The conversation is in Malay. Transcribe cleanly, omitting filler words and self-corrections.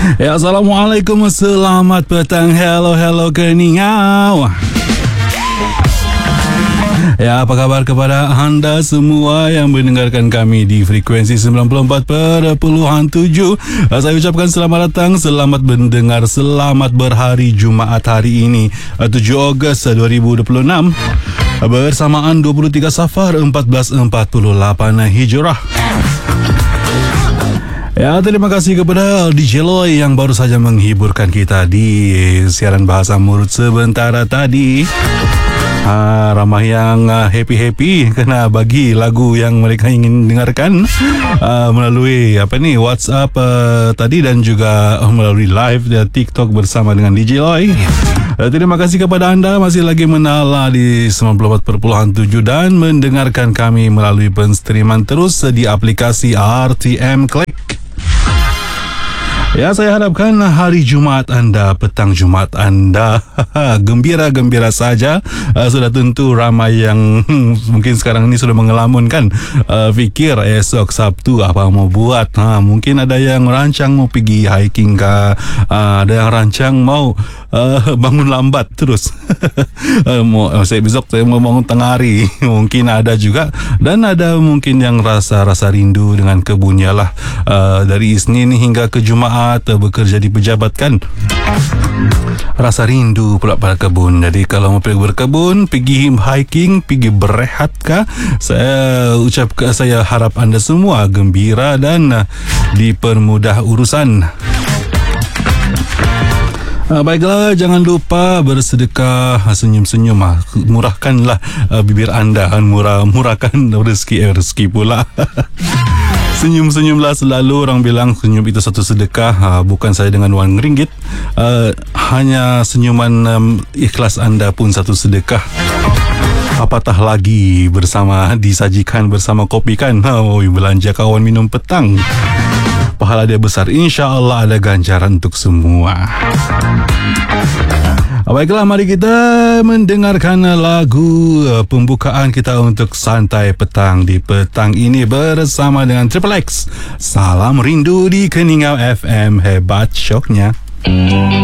Ya, Assalamualaikum, selamat petang. Hello Keningau. Ya, apa kabar kepada anda semua yang mendengarkan kami di frekuensi 94.7. Saya ucapkan selamat datang, selamat mendengar, selamat berhari Jumaat hari ini 7 Ogos 2026 bersamaan 23 Safar 1448 Hijrah. Ya, terima kasih kepada DJ Loy yang baru saja menghiburkan kita di siaran bahasa Murut sebentar tadi. Ramai yang happy kena bagi lagu yang mereka ingin dengarkan melalui WhatsApp tadi dan juga melalui live di TikTok bersama dengan DJ Loy. Terima kasih kepada anda masih lagi menala di 94.7 dan mendengarkan kami melalui penstreaman terus di aplikasi RTM Click. Ya, saya harapkan hari Jumaat anda, petang Jumaat anda gembira-gembira saja. Sudah tentu ramai yang mungkin sekarang ini sudah mengelamunkan, fikir esok Sabtu apa mau buat. Mungkin ada yang rancang mau pergi hiking kah, ada yang rancang mau bangun lambat terus. Saya besok saya mau bangun tengah hari. Mungkin ada juga, dan ada mungkin yang rasa rindu dengan kebunnya lah. Dari Isnin hingga ke Jumaat bekerja di pejabat kan, rasa rindu pula pada kebun. Jadi kalau mau pergi berkebun, pergi hiking, pergi berehat kah, saya harap anda semua gembira dan dipermudah urusan. Baiklah, jangan lupa bersedekah, senyum-senyum, murahkanlah bibir anda, murahkan rezeki pula. Senyum-senyumlah selalu. Orang bilang senyum itu satu sedekah, bukan saja dengan wang ringgit, hanya senyuman ikhlas anda pun satu sedekah. Apatah lagi disajikan bersama kopi kan. Belanja kawan minum petang, pahala dia besar, insya Allah ada ganjaran untuk semua. Baiklah, mari kita mendengarkan lagu pembukaan kita untuk santai petang di petang ini bersama dengan Triple X. Salam rindu di Keningau FM, hebat syoknya.